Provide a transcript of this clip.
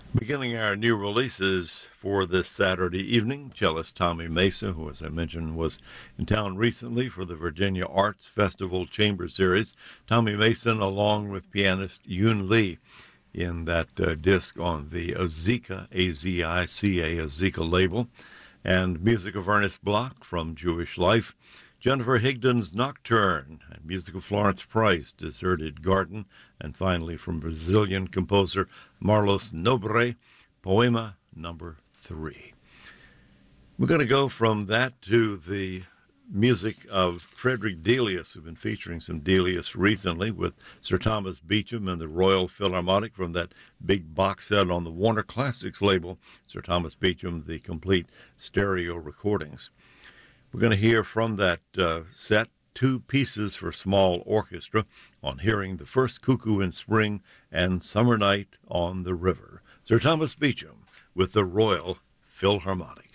Beginning our new releases for this Saturday evening, cellist Tommy Mesa, who, as I mentioned, was in town recently for the Virginia Arts Festival Chamber Series. Tommy Mason, along with pianist Yoon Lee, in that disc on the Azika, A-Z-I-C-A, Azika label, and music of Ernest Bloch from Jewish Life, Jennifer Higdon's Nocturne, and music of Florence Price, Deserted Garden, and finally from Brazilian composer Marlos Nobre, Poema Number 3. We're going to go from that to the music of Frederick Delius. We've been featuring some Delius recently with Sir Thomas Beecham and the Royal Philharmonic from that big box set on the Warner Classics label, Sir Thomas Beecham, the complete stereo recordings. We're going to hear from that set two pieces for small orchestra on hearing The First Cuckoo in Spring and Summer Night on the River. Sir Thomas Beecham with the Royal Philharmonic.